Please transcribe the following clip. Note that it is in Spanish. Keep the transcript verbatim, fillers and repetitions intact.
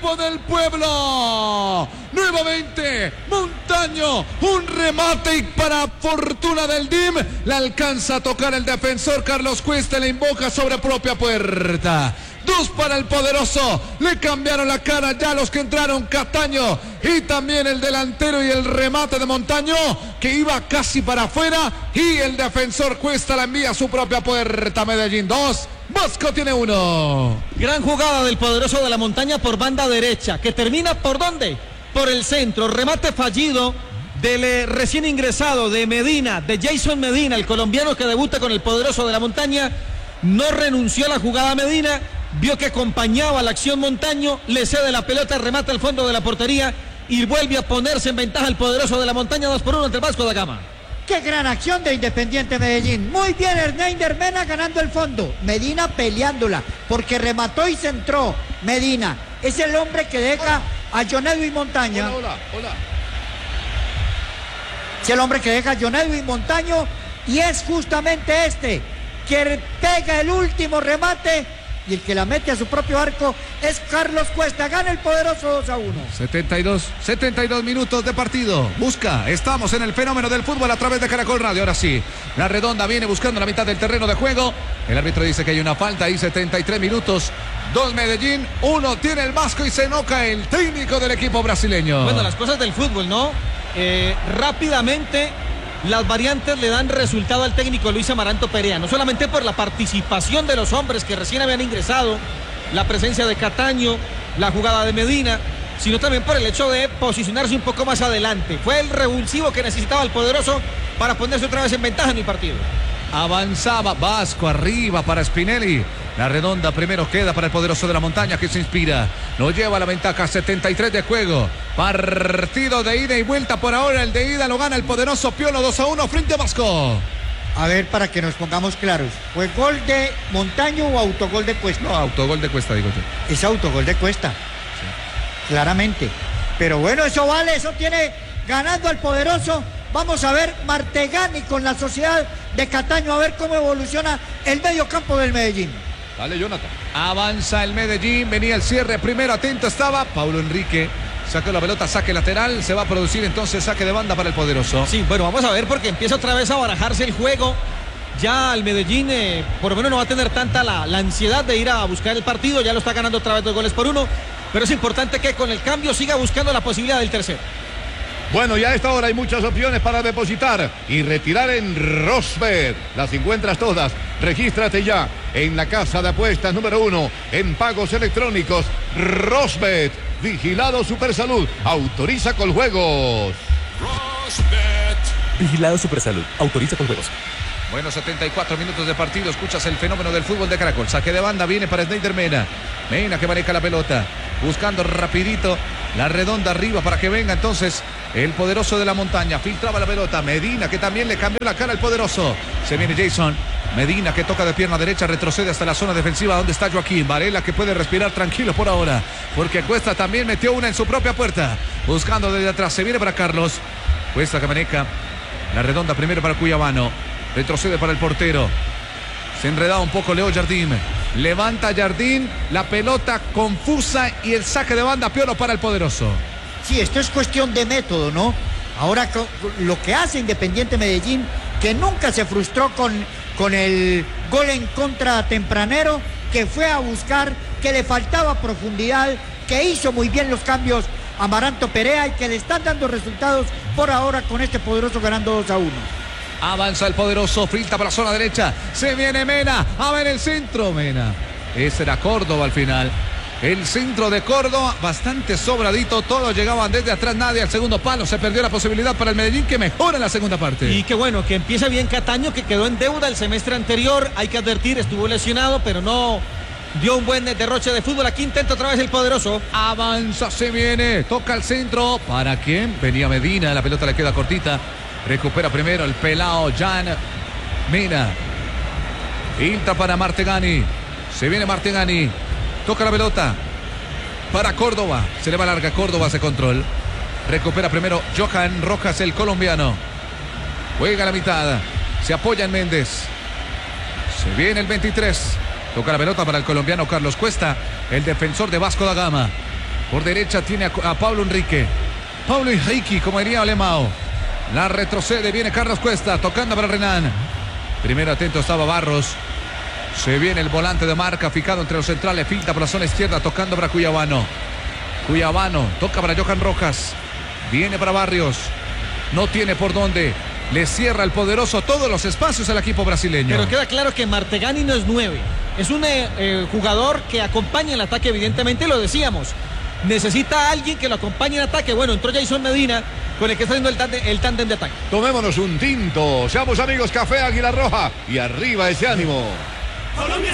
equipo del pueblo. Nuevamente, Montaño, un remate y para fortuna del D I M, le alcanza a tocar el defensor Carlos Cuesta, le invoca sobre propia puerta. Dos para el poderoso, le cambiaron la cara ya los que entraron, Cataño y también el delantero y el remate de Montaño que iba casi para afuera y el defensor Cuesta la envía a su propia puerta. Medellín dos, Vasco tiene uno. Gran jugada del poderoso de la Montaña por banda derecha, que termina ¿por dónde? Por el centro, remate fallido del eh, recién ingresado de Medina, de Jason Medina, el colombiano que debuta con el poderoso de la Montaña. No renunció a la jugada Medina, vio que acompañaba la acción Montaño, le cede la pelota, remata al fondo de la portería y vuelve a ponerse en ventaja el poderoso de la Montaña, dos por uno ante el Vasco da Gama. Qué gran acción de Independiente Medellín. Muy bien Hernández Mena ganando el fondo. Medina peleándola porque remató y centró. Medina es el hombre que deja a John Edwin Montaña. Hola, hola, hola. Es el hombre que deja a John Edwin Montaño y es justamente este que pega el último remate y el que la mete a su propio arco es Carlos Cuesta. Gana el poderoso dos a uno. setenta y dos, setenta y dos minutos de partido. Busca, estamos en el fenómeno del fútbol a través de Caracol Radio. Ahora sí, la redonda viene buscando la mitad del terreno de juego. El árbitro dice que hay una falta ahí, setenta y tres minutos. Dos Medellín, uno tiene el Vasco y se enoja el técnico del equipo brasileño. Bueno, las cosas del fútbol, ¿no? Eh, rápidamente las variantes le dan resultado al técnico Luis Amaranto Perea, no solamente por la participación de los hombres que recién habían ingresado, la presencia de Cataño, la jugada de Medina, sino también por el hecho de posicionarse un poco más adelante. Fue el revulsivo que necesitaba el poderoso para ponerse otra vez en ventaja en el partido. Avanzaba Vasco arriba para Spinelli. La redonda primero queda para el poderoso de la Montaña que se inspira. Lo lleva a la ventaja, setenta y tres de juego. Partido de ida y vuelta por ahora. El de ida lo gana el poderoso Piolo dos a uno frente a Vasco. A ver, para que nos pongamos claros, ¿fue gol de Montaño o autogol de Cuesta? No, autogol de Cuesta, digo yo. Es autogol de Cuesta, sí, claramente. Pero bueno, eso vale, eso tiene ganando al poderoso. Vamos a ver Martegani con la sociedad de Cataño, a ver cómo evoluciona el medio campo del Medellín. Dale, Jonathan. Avanza el Medellín, venía el cierre, primero atento estaba Paulo Enrique. Sacó la pelota, saque lateral, se va a producir entonces saque de banda para el poderoso. Sí, bueno, vamos a ver porque empieza otra vez a barajarse el juego. Ya el Medellín eh, por lo menos no va a tener tanta la, la ansiedad de ir a buscar el partido, ya lo está ganando otra vez dos goles por uno, pero es importante que con el cambio siga buscando la posibilidad del tercero. Bueno, ya a esta hora hay muchas opciones para depositar y retirar en Rosbet. Las encuentras todas. Regístrate ya en la casa de apuestas número uno en pagos electrónicos. Rosbet. Vigilado Supersalud. Autoriza con juegos. Rosbet. Vigilado Supersalud. Autoriza con juegos. Bueno, setenta y cuatro minutos de partido. Escuchas el fenómeno del fútbol de Caracol. Saque de banda viene para Snyder Mena. Mena que maneja la pelota. Buscando rapidito la redonda arriba para que venga entonces el poderoso de la Montaña. Filtraba la pelota. Medina que también le cambió la cara al poderoso. Se viene Jason. Medina que toca de pierna derecha. Retrocede hasta la zona defensiva donde está Joaquín. Varela que puede respirar tranquilo por ahora. Porque Cuesta también metió una en su propia puerta. Buscando desde atrás. Se viene para Carlos. Cuesta que maneja la redonda primero para Cuyabano. Retrocede para el portero. Se enredaba un poco Leo Jardín. Levanta Jardín. La pelota confusa y el saque de banda Piolo para el poderoso. Sí, esto es cuestión de método, ¿no? Ahora lo que hace Independiente Medellín, que nunca se frustró con, con el gol en contra tempranero, que fue a buscar, que le faltaba profundidad, que hizo muy bien los cambios Amaranto Perea y que le están dando resultados por ahora con este poderoso ganando dos a uno. Avanza el poderoso, filtra para la zona derecha. Se viene Mena. A ver el centro, Mena. Ese era Córdoba al final. El centro de Córdoba, bastante sobradito. Todos llegaban desde atrás, nadie al segundo palo. Se perdió la posibilidad para el Medellín que mejora en la segunda parte. Y qué bueno, que empieza bien Cataño, que quedó en deuda el semestre anterior. Hay que advertir, estuvo lesionado, pero no dio un buen derroche de fútbol. Aquí intenta otra vez el poderoso. Avanza, se viene. Toca el centro. ¿Para quién? Venía Medina, la pelota le queda cortita. Recupera primero el pelao Jan Mena. Filtra para Martegani. Se viene Martegani. Toca la pelota para Córdoba. Se le va larga. Córdoba hace control. Recupera primero Johan Rojas, el colombiano. Juega a la mitad. Se apoya en Méndez. Se viene el veintitrés. Toca la pelota para el colombiano Carlos Cuesta, el defensor de Vasco da Gama. Por derecha tiene a, a Pablo Enrique. Pablo Enrique, como diría Alemão. La retrocede, viene Carlos Cuesta, tocando para Renan. Primero atento estaba Barros. Se viene el volante de marca, fijado entre los centrales, finta por la zona izquierda, tocando para Cuyabano. Cuyabano, toca para Johan Rojas. Viene para Barrios. No tiene por dónde. Le cierra el poderoso todos los espacios al equipo brasileño. Pero queda claro que Martegani no es nueve. Es un eh, eh, jugador que acompaña el ataque, evidentemente, lo decíamos. Necesita a alguien que lo acompañe en ataque. Bueno, entró Jason Medina, con el que está haciendo el tándem, el tándem de ataque. Tomémonos un tinto. Seamos amigos, Café Águila Roja. Y arriba ese ánimo. Colombia